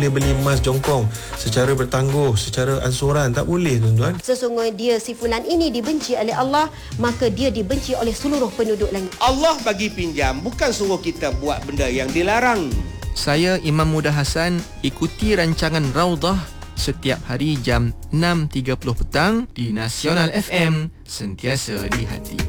Dia beli emas jongkong secara bertangguh, secara ansuran, tak boleh tuan-tuan. Sesungguhnya dia si fulan ini dibenci oleh Allah, maka dia dibenci oleh seluruh penduduk langit. Allah bagi pinjam, bukan suruh kita buat benda yang dilarang. Saya Imam Muda Hassan, ikuti rancangan Raudah setiap hari jam 6.30 petang di Nasional FM, sentiasa di hati.